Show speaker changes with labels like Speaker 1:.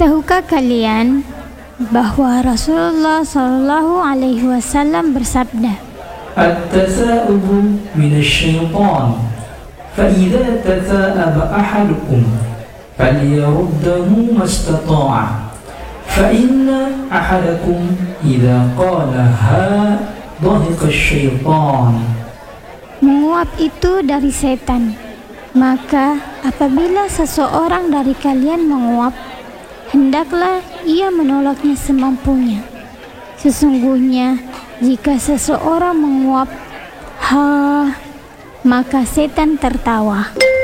Speaker 1: Tahukah kalian bahwa Rasulullah Shallallahu Alaihi Wasallam bersabda,
Speaker 2: "At-tasa'ubu minasyaitan, fa'idza tasa'aba ahadukum falyaruddahu mastata'a, fa inna ahadakum idza qala ha dhahiqa asy-syaitan."
Speaker 1: Menguap itu dari setan. Maka apabila seseorang dari kalian menguap, hendaklah ia menolaknya semampunya. Sesungguhnya jika seseorang menguap, maka setan tertawa.